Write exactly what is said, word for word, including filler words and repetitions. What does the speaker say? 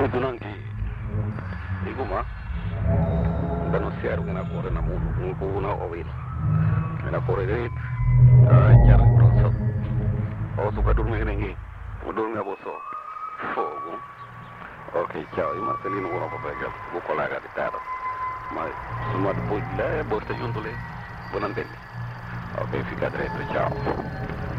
Dunanki, iguma, dano siaru ngena kore na munu, ngku na ovil, ngena kore gait, jar bronso, o suka durmi ngi, durmi aboso, fogo, oke ciao, i Marcelino uno papel, bu colega di terra, ma suma poi le borte giuntole, buon antenni, ok, fica dentro, ciao.